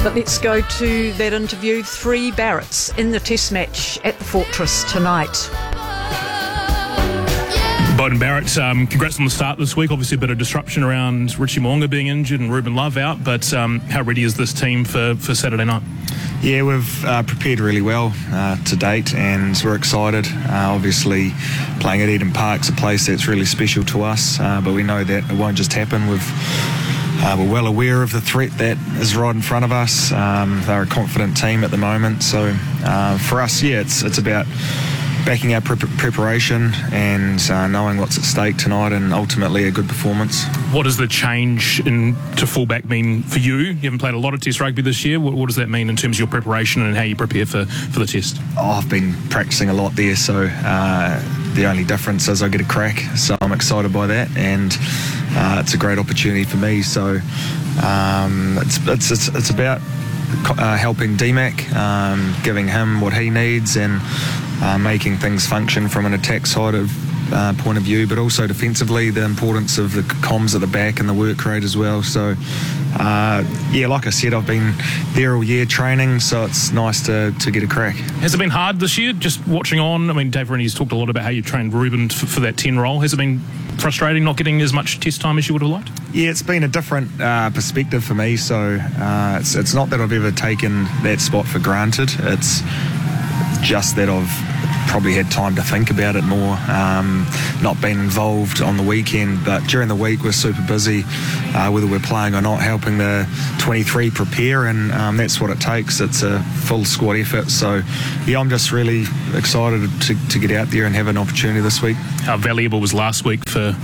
But let's go to that interview. 3 Barretts in the test match at the Fortress tonight. Beauden Barrett, congrats on the start this week. Obviously a bit of disruption around Richie Mo'unga being injured and Ruben Love out, but how ready is this team for Saturday night? Yeah, we've prepared really well to date, and we're excited. Obviously, playing at Eden Park's a place that's really special to us, but we know that it won't just happen. We're well aware of the threat that is right in front of us. They're a confident team at the moment, so for us, yeah, it's about backing our preparation and knowing what's at stake tonight, and ultimately a good performance. What does the change to fullback mean for you? You haven't played a lot of Test rugby this year. What does that mean in terms of your preparation and how you prepare for the Test? I've been practicing a lot there, so the only difference is I get a crack, so I'm excited by that, and it's a great opportunity for me. So it's about helping DMAC, giving him what he needs, and making things function from an attack side of point of view, but also defensively, the importance of the comms at the back and the work rate as well. So yeah, like I said, I've been there all year training, so it's nice to get a crack. Has it been hard this year, just watching on? I mean, Dave Rennie's talked a lot about how you trained Ruben for that 10 role. Has it been frustrating not getting as much test time as you would have liked? Yeah, it's been a different perspective for me, so it's not that I've ever taken that spot for granted. It's just that I've probably had time to think about it more, not been involved on the weekend, but during the week we're super busy, whether we're playing or not, helping the 23 prepare, and that's what it takes. It's a full squad effort, so yeah, I'm just really excited to get out there and have an opportunity this week. How valuable was last week for